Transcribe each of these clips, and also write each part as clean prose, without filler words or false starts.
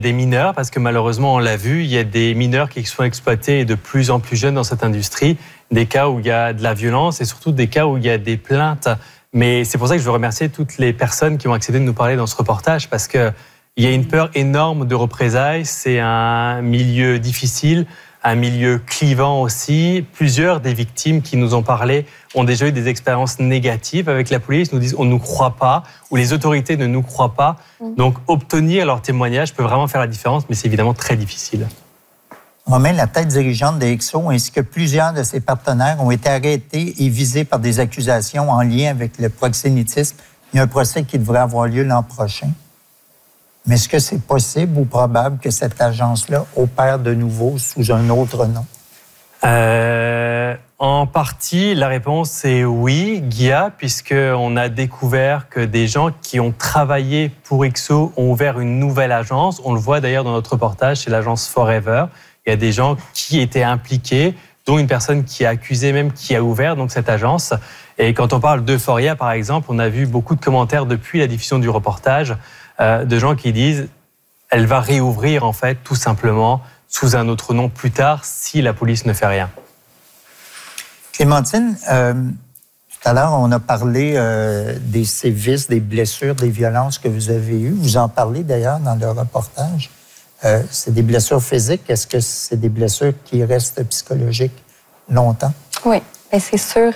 Des mineurs, parce que malheureusement, on l'a vu, il y a des mineurs qui sont exploités de plus en plus jeunes dans cette industrie, des cas où il y a de la violence et surtout des cas où il y a des plaintes. Mais c'est pour ça que je veux remercier toutes les personnes qui ont accepté de nous parler dans ce reportage, parce qu'il y a une peur énorme de représailles, c'est un milieu difficile, un milieu clivant aussi. Plusieurs des victimes qui nous ont parlé ont déjà eu des expériences négatives avec la police, nous disent on ne nous croit pas, ou les autorités ne nous croient pas. Donc obtenir leur témoignage peut vraiment faire la différence, mais c'est évidemment très difficile. Romain, la tête dirigeante de XO, ainsi que plusieurs de ses partenaires ont été arrêtés et visés par des accusations en lien avec le proxénétisme. Il y a un procès qui devrait avoir lieu l'an prochain. Mais est-ce que c'est possible ou probable que cette agence-là opère de nouveau sous un autre nom? En partie, la réponse est oui, Guilla, puisqu'on a découvert que des gens qui ont travaillé pour XO ont ouvert une nouvelle agence. On le voit d'ailleurs dans notre reportage, c'est l'agence Forever. Il y a des gens qui étaient impliqués, dont une personne qui est accusée même, qui a ouvert donc cette agence. Et quand on parle d'Euphoria, par exemple, on a vu beaucoup de commentaires depuis la diffusion du reportage de gens qui disent elle va réouvrir en fait tout simplement sous un autre nom plus tard si la police ne fait rien. Clémentine, tout à l'heure, on a parlé des sévices, des blessures, des violences que vous avez eues. Vous en parlez d'ailleurs dans le reportage. C'est des blessures physiques. Est-ce que c'est des blessures qui restent psychologiques longtemps? Oui, c'est sûr.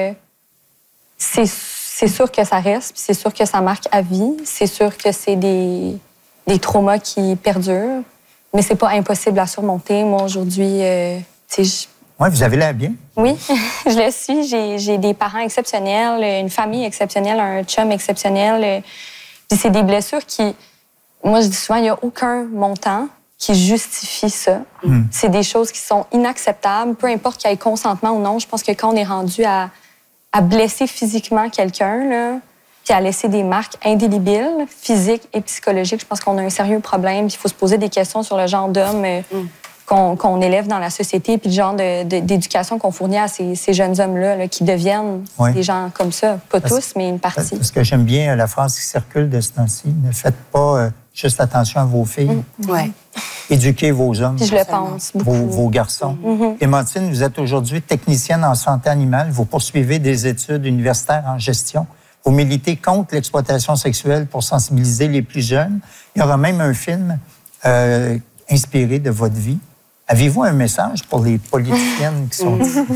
C'est sûr que ça reste, puis c'est sûr que ça marque à vie. C'est sûr que c'est des traumas qui perdurent, mais c'est pas impossible à surmonter. Moi, aujourd'hui, Oui, vous avez l'air bien. Oui, je le suis. J'ai des parents exceptionnels, une famille exceptionnelle, un chum exceptionnel. Puis c'est des blessures qui... Moi, je dis souvent, il n'y a aucun montant qui justifie ça. C'est des choses qui sont inacceptables, peu importe qu'il y ait consentement ou non. Je pense que quand on est rendu à blesser physiquement quelqu'un, là, puis à laisser des marques indélébiles, physiques et psychologiques, je pense qu'on a un sérieux problème. Il faut se poser des questions sur le genre d'homme qu'on élève dans la société, puis le genre d'éducation qu'on fournit à ces jeunes hommes-là là, qui deviennent des gens comme ça. Pas tous, mais une partie. Parce que j'aime bien la phrase qui circule de ce temps-ci. Ne faites pas juste attention à vos filles. Éduquez vos hommes. Puis je le pense beaucoup. Vos garçons. Clémentine, vous êtes aujourd'hui technicienne en santé animale. Vous poursuivez des études universitaires en gestion. Vous militez contre l'exploitation sexuelle pour sensibiliser les plus jeunes. Il y aura même un film inspiré de votre vie. Avez-vous un message pour les politiciennes qui sont ici?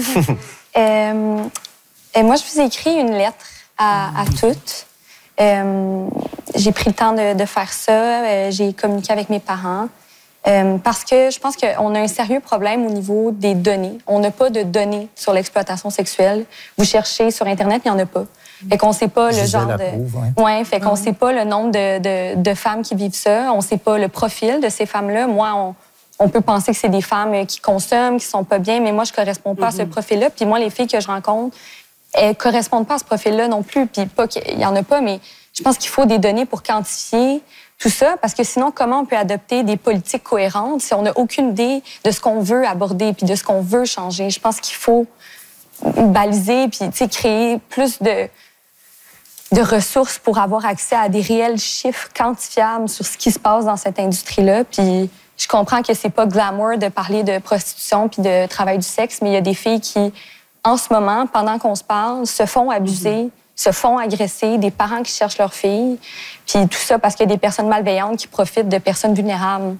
Moi, je vous ai écrit une lettre à toutes. J'ai pris le temps de faire ça. J'ai communiqué avec mes parents. Parce que je pense qu'on a un sérieux problème au niveau des données. On n'a pas de données sur l'exploitation sexuelle. Vous cherchez sur Internet, il n'y en a pas. Fait qu'on ne sait pas le genre de... Ouais, fait qu'on ne sait pas le nombre de femmes qui vivent ça. On ne sait pas le profil de ces femmes-là. Moi, on peut penser que c'est des femmes qui consomment, qui sont pas bien, mais moi, je corresponds pas à ce profil-là. Puis moi, les filles que je rencontre, elles correspondent pas à ce profil-là non plus. Puis pas qu'il y en a pas, mais je pense qu'il faut des données pour quantifier tout ça, parce que sinon, comment on peut adopter des politiques cohérentes si on n'a aucune idée de ce qu'on veut aborder puis de ce qu'on veut changer? Je pense qu'il faut baliser puis créer plus de ressources pour avoir accès à des réels chiffres quantifiables sur ce qui se passe dans cette industrie-là. Puis je comprends que c'est pas glamour de parler de prostitution puis de travail du sexe, mais il y a des filles qui, en ce moment, pendant qu'on se parle, se font abuser, se font agresser, des parents qui cherchent leurs filles, puis tout ça parce qu'il y a des personnes malveillantes qui profitent de personnes vulnérables.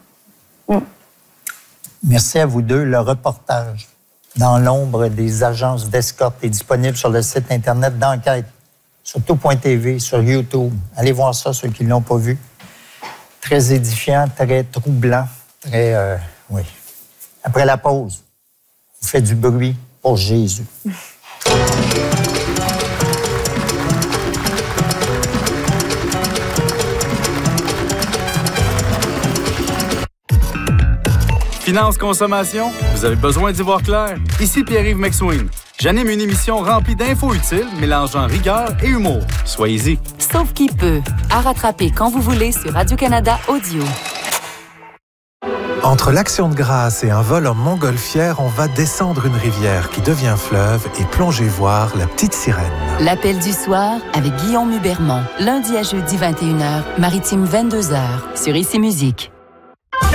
Merci à vous deux. Le reportage Dans l'ombre des agences d'escorte est disponible sur le site Internet d'Enquête, sur tout.tv, sur YouTube. Allez voir ça, ceux qui ne l'ont pas vu. Très édifiant, très troublant, très... oui. Après la pause, on fait du bruit pour Jésus. Finance consommation, vous avez besoin d'y voir clair? Ici Pierre-Yves McSween. J'anime une émission remplie d'infos utiles, mélangeant rigueur et humour. Soyez-y. Sauf qui peut. À rattraper quand vous voulez sur Radio-Canada Audio. Entre l'Action de grâce et un vol en montgolfière, on va descendre une rivière qui devient fleuve et plonger voir la petite sirène. L'appel du soir avec Guillaume Hubermont. Lundi à jeudi 21h, Maritime 22h, sur Ici Musique.